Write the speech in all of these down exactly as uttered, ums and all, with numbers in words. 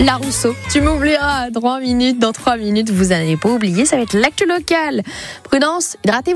La Rousseau, tu m'oublieras. Trois minutes, dans trois minutes, vous n'allez pas oublier, ça va être l'actu local. Prudence, hydratez-vous.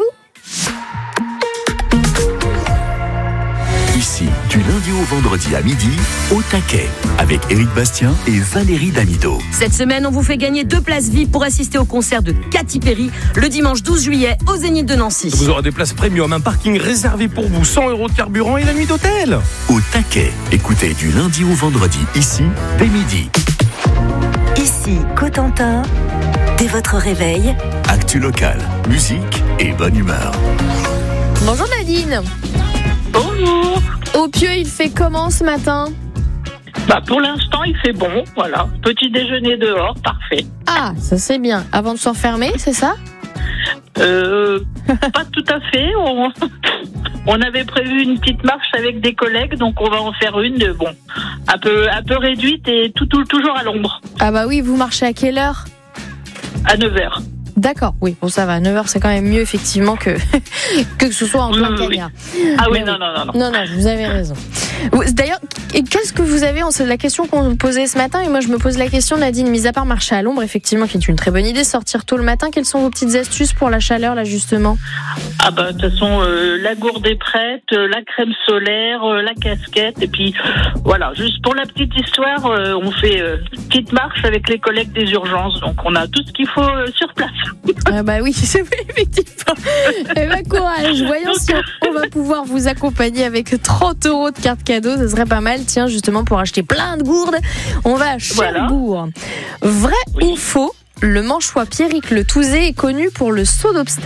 Ici, du lundi au vendredi à midi, au taquet, avec Éric Bastien et Valérie Damido. Cette semaine, on vous fait gagner deux places V I P pour assister au concert de Katy Perry le dimanche douze juillet au Zénith de Nancy. Vous aurez des places premium, un parking réservé pour vous, cent euros de carburant et la nuit d'hôtel. Au taquet, écoutez du lundi au vendredi, ici, dès midi. Ici, Cotentin, dès votre réveil. Actu local, musique et bonne humeur. Bonjour Nadine. Bonjour. Au Pieux, il fait comment ce matin ? Bah pour l'instant, il fait bon, voilà. Petit déjeuner dehors, parfait. Ah, ça c'est bien. Avant de s'enfermer, c'est ça ? Euh, pas tout à fait. On, on avait prévu une petite marche avec des collègues, donc on va en faire une, de, bon, un peu, un peu réduite et tout, tout, toujours à l'ombre. Ah bah oui, vous marchez à quelle heure ? À neuf heures. D'accord, oui, bon ça va, neuf heures c'est quand même mieux effectivement que que ce soit en plein oui, cagnard. Ah oui, Mais non, non, non, non. Non, non, vous avez raison. D'ailleurs, qu'est-ce que vous avez, c'est la question qu'on vous posait ce matin, et moi je me pose la question, Nadine, mis à part marcher à l'ombre, effectivement, qui est une très bonne idée, sortir tôt le matin, quelles sont vos petites astuces pour la chaleur là justement ? Ah bah de toute façon, euh, la gourde est prête, euh, la crème solaire, euh, la casquette, et puis voilà, juste pour la petite histoire, euh, on fait euh, une petite marche avec les collègues des urgences, donc on a tout ce qu'il faut euh, sur place. Ah bah oui, c'est vrai, effectivement. Eh ben courage, voyons si on va pouvoir vous accompagner avec trente euros de carte cadeau, ça serait pas mal, tiens, justement pour acheter plein de gourdes. On va à Cherbourg. Voilà. Vrai oui. ou faux, le manchois Pierrick Le Touzé est connu pour le saut d'obstacle ?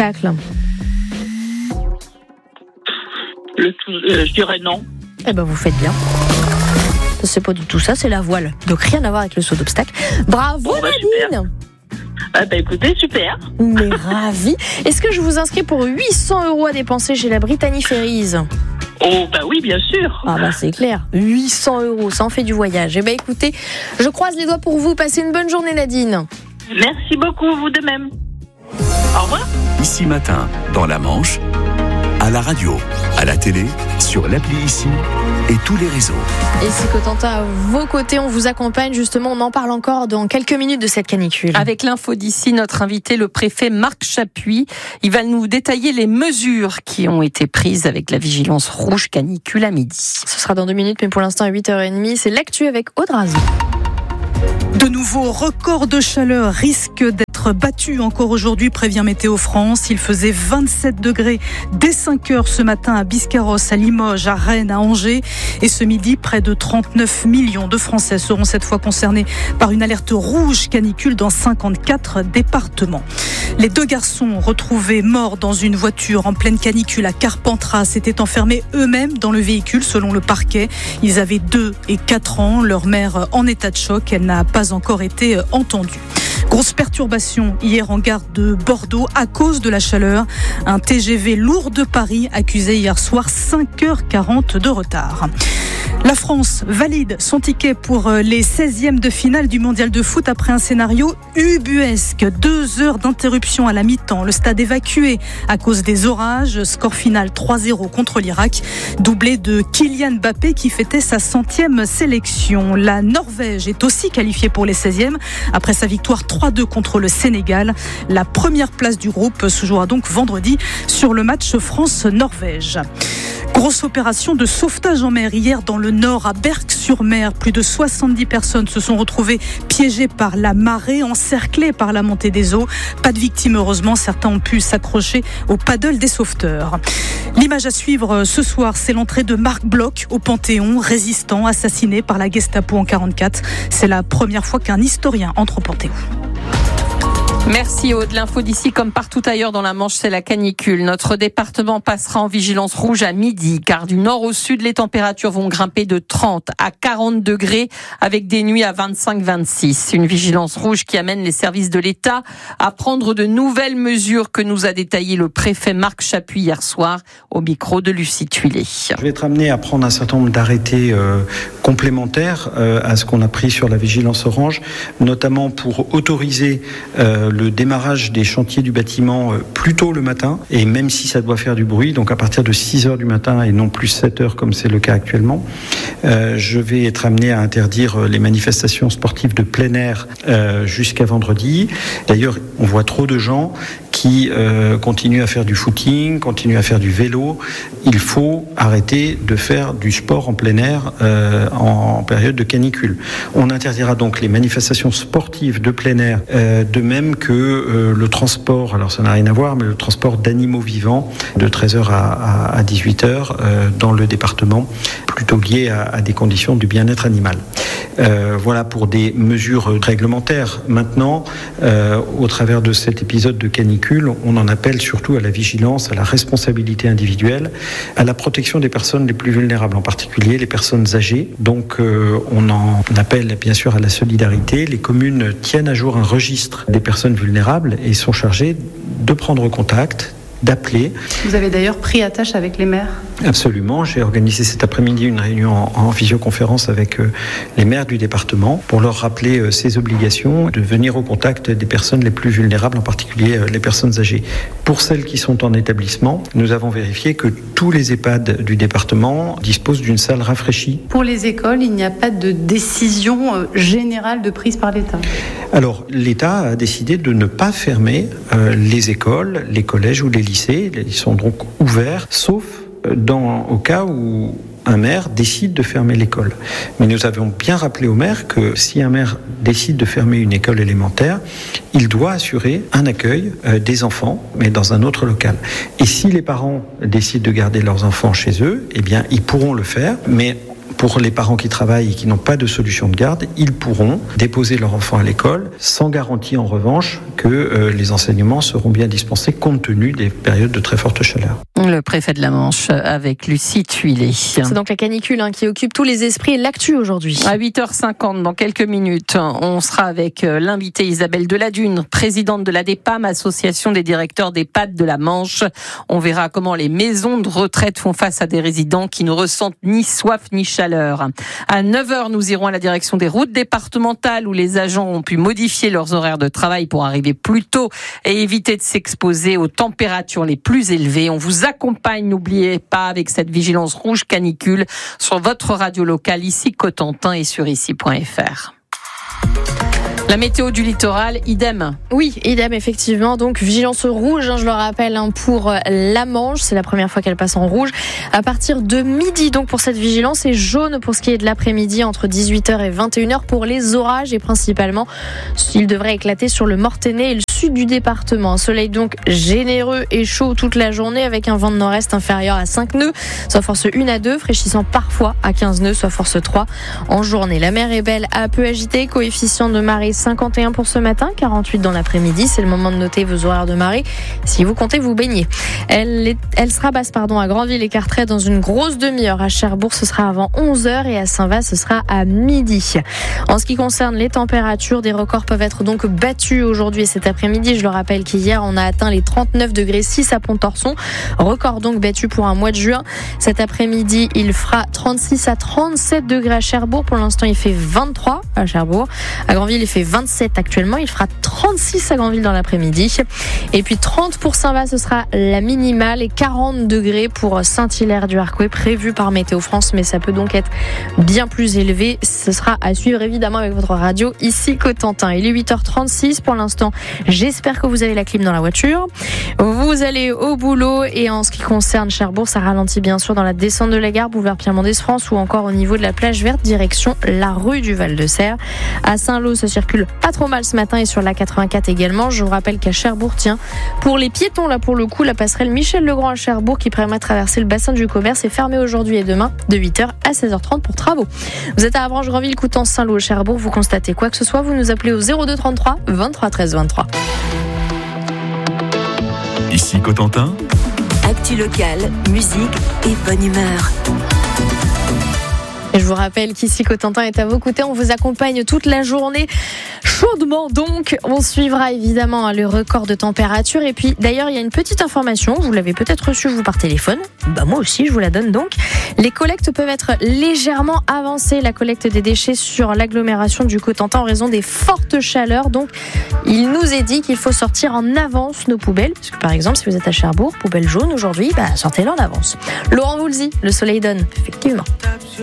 Le tout, euh, je dirais non. Eh ben vous faites bien. C'est pas du tout ça, c'est la voile. Donc rien à voir avec le saut d'obstacle. Bravo bon, bah, Nadine super. Ah bah écoutez, super. Mais ravi. Est-ce que je vous inscris pour huit cents euros à dépenser chez la Brittany Ferries ? Oh bah oui, bien sûr. Ah bah c'est clair, huit cents euros, ça en fait du voyage. Eh bah écoutez, je croise les doigts pour vous. Passez une bonne journée Nadine. Merci beaucoup, vous de même. Au revoir. Ici matin, dans la Manche, à la radio, à la télé, sur l'appli Ici et tous les réseaux. Et si Cotentin à vos côtés, on vous accompagne justement, on en parle encore dans quelques minutes de cette canicule. Avec l'info d'ici, notre invité, le préfet Marc Chapuis, il va nous détailler les mesures qui ont été prises avec la vigilance rouge canicule à midi. Ce sera dans deux minutes, mais pour l'instant à huit heures trente, c'est l'actu avec Aude Razou. De nouveaux records de chaleur risquent d'être battus encore aujourd'hui, prévient Météo France. Il faisait vingt-sept degrés dès cinq heures ce matin à Biscarrosse, à Limoges, à Rennes, à Angers. Et ce midi, près de trente-neuf millions de Français seront cette fois concernés par une alerte rouge canicule dans cinquante-quatre départements. Les deux garçons retrouvés morts dans une voiture en pleine canicule à Carpentras s'étaient enfermés eux-mêmes dans le véhicule selon le parquet. Ils avaient deux et quatre ans. Leur mère en état de choc. Elle n'a pas encore été entendue. Grosse perturbation hier en gare de Bordeaux à cause de la chaleur. Un T G V lourd de Paris accusé hier soir cinq heures quarante de retard. La France valide son ticket pour les seizièmes de finale du mondial de foot après un scénario ubuesque. Deux heures d'interruption à la mi-temps. Le stade évacué à cause des orages. Score final trois zéro contre l'Irak. Doublé de Kylian Mbappé qui fêtait sa centième sélection. La Norvège est aussi qualifiée pour les seizièmes après sa victoire trois deux contre le Sénégal. La première place du groupe se jouera donc vendredi sur le match France-Norvège. Grosse opération de sauvetage en mer hier dans le nord à Berck-sur-Mer. Plus de soixante-dix personnes se sont retrouvées piégées par la marée, encerclées par la montée des eaux. Pas de victimes heureusement, certains ont pu s'accrocher au paddle des sauveteurs. L'image à suivre ce soir, c'est l'entrée de Marc Bloch au Panthéon, résistant assassiné par la Gestapo en quarante-quatre. C'est la première fois qu'un historien entre au Panthéon. Merci Aude. L'info d'ici, comme partout ailleurs dans la Manche, c'est la canicule. Notre département passera en vigilance rouge à midi, car du nord au sud, les températures vont grimper de trente à quarante degrés, avec des nuits à vingt-cinq à vingt-six. Une vigilance rouge qui amène les services de l'État à prendre de nouvelles mesures que nous a détaillées le préfet Marc Chapuis hier soir au micro de Lucie Tuilé. Je vais être amené à prendre un certain nombre d'arrêtés euh, complémentaires euh, à ce qu'on a pris sur la vigilance orange, notamment pour autoriser euh, le le démarrage des chantiers du bâtiment plus tôt le matin, et même si ça doit faire du bruit, donc à partir de six heures du matin et non plus sept heures comme c'est le cas actuellement, euh, je vais être amené à interdire les manifestations sportives de plein air euh, jusqu'à vendredi. D'ailleurs, on voit trop de gens qui euh, continuent à faire du footing, continuent à faire du vélo. Il faut arrêter de faire du sport en plein air euh, en période de canicule. On interdira donc les manifestations sportives de plein air, euh, de même que euh, le transport, alors ça n'a rien à voir, mais le transport d'animaux vivants de treize heures à, à, à dix-huit heures euh, dans le département, plutôt lié à, à des conditions du bien-être animal. Euh, voilà pour des mesures réglementaires. Maintenant, euh, au travers de cet épisode de canicule, on en appelle surtout à la vigilance, à la responsabilité individuelle, à la protection des personnes les plus vulnérables, en particulier les personnes âgées. Donc euh, on en appelle bien sûr à la solidarité. Les communes tiennent à jour un registre des personnes vulnérables et sont chargées de prendre contact, d'appeler. Vous avez d'ailleurs pris attache avec les maires ? Absolument. J'ai organisé cet après-midi une réunion en, en visioconférence avec euh, les maires du département pour leur rappeler euh, ces obligations de venir au contact des personnes les plus vulnérables, en particulier euh, les personnes âgées. Pour celles qui sont en établissement, nous avons vérifié que tous les EHPAD du département disposent d'une salle rafraîchie. Pour les écoles, il n'y a pas de décision euh, générale de prise par l'État ? Alors, l'État a décidé de ne pas fermer euh, les écoles, les collèges ou les lycées. Ils sont donc ouverts, sauf dans, au cas où un maire décide de fermer l'école. Mais nous avons bien rappelé au maire que si un maire décide de fermer une école élémentaire, il doit assurer un accueil euh, des enfants, mais dans un autre local. Et si les parents décident de garder leurs enfants chez eux, eh bien, ils pourront le faire, mais pour les parents qui travaillent et qui n'ont pas de solution de garde, ils pourront déposer leur enfant à l'école, sans garantie en revanche que euh, les enseignements seront bien dispensés compte tenu des périodes de très forte chaleur. Le préfet de la Manche avec Lucie Thuillet. C'est donc la canicule hein, qui occupe tous les esprits et l'actu aujourd'hui. À huit heures cinquante, dans quelques minutes, on sera avec l'invitée Isabelle Deladune, présidente de la DEPAM, association des directeurs d'EHPAD de la Manche. On verra comment les maisons de retraite font face à des résidents qui ne ressentent ni soif ni chaleur. À neuf heures, nous irons à la direction des routes départementales où les agents ont pu modifier leurs horaires de travail pour arriver plus tôt et éviter de s'exposer aux températures les plus élevées. On vous accompagne, n'oubliez pas, avec cette vigilance rouge canicule sur votre radio locale ici Cotentin et sur ici point f r. La météo du littoral, idem. Oui, idem, effectivement. Donc, vigilance rouge, hein, je le rappelle, hein, pour la Manche. C'est la première fois qu'elle passe en rouge. À partir de midi, donc, pour cette vigilance, et jaune pour ce qui est de l'après-midi, entre dix-huit heures et vingt et une heures, pour les orages. Et principalement, il devrait éclater sur le Mortainais et le sud du département. Un soleil donc généreux et chaud toute la journée, avec un vent de nord-est inférieur à cinq nœuds, soit force un à deux, fraîchissant parfois à quinze nœuds, soit force trois en journée. La mer est belle, un peu agitée, coefficient de marée cinquante et un pour ce matin, quarante-huit dans l'après-midi. C'est le moment de noter vos horaires de marée si vous comptez vous baigner. Elle, est, elle sera basse pardon, à Granville et Carteret dans une grosse demi-heure. À Cherbourg, ce sera avant onze heures et à Saint-Va, ce sera à midi. En ce qui concerne les températures, des records peuvent être donc battus aujourd'hui et cet après-midi. Je le rappelle qu'hier, on a atteint les trente-neuf degrés six à Pont-Torson. Record donc battu pour un mois de juin. Cet après-midi, il fera trente-six à trente-sept degrés à Cherbourg. Pour l'instant, il fait vingt-trois à Cherbourg. À Granville, il fait vingt-sept actuellement. Il fera trente-six à Granville dans l'après-midi. Et puis trente pour Saint-Va, ce sera la minimale, et quarante degrés pour Saint-Hilaire-du-Harcouët, prévu par Météo France, mais ça peut donc être bien plus élevé. Ce sera à suivre évidemment avec votre radio ici Cotentin. Il est huit heures trente-six pour l'instant. J'espère que vous avez la clim dans la voiture. Vous allez au boulot, et en ce qui concerne Cherbourg, ça ralentit bien sûr dans la descente de la gare, boulevard Pierre-Mendès-France, ou encore au niveau de la plage verte, direction la rue du Val-de-Serre. À Saint-Lô, ça circule pas trop mal ce matin, et sur la quatre-vingt-quatre également. Je vous rappelle qu'à Cherbourg, tiens, pour les piétons, là pour le coup, la passerelle Michel-Legrand à Cherbourg, qui permet de traverser le bassin du commerce, est fermée aujourd'hui et demain de huit heures à seize heures trente pour travaux. Vous êtes à Avranches, Granville, Coutances, Saint-Lô, Cherbourg, vous constatez quoi que ce soit, vous nous appelez au zéro deux trente-trois vingt-trois treize vingt-trois. Ici Cotentin. Actu locale, musique et bonne humeur. Et je vous rappelle qu'ici Cotentin est à vos côtés, on vous accompagne toute la journée chaudement, donc on suivra évidemment le record de température. Et puis d'ailleurs il y a une petite information, vous l'avez peut-être reçue vous par téléphone, bah moi aussi je vous la donne donc. Les collectes peuvent être légèrement avancées, la collecte des déchets sur l'agglomération du Cotentin en raison des fortes chaleurs. Donc il nous est dit qu'il faut sortir en avance nos poubelles, parce que par exemple si vous êtes à Cherbourg, poubelle jaune aujourd'hui, bah sortez-la en avance. Laurent Voulzy, le soleil donne, effectivement.